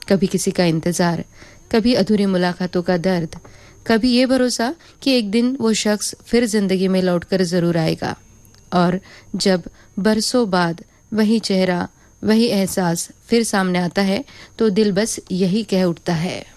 कभी किसी का इंतजार, कभी अधूरी मुलाकातों का दर्द, कभी ये भरोसा कि एक दिन वो शख्स फिर जिंदगी में लौटकर जरूर आएगा। और जब बरसों बाद वही चेहरा, वही एहसास फिर सामने आता है तो दिल बस यही कह उठता है।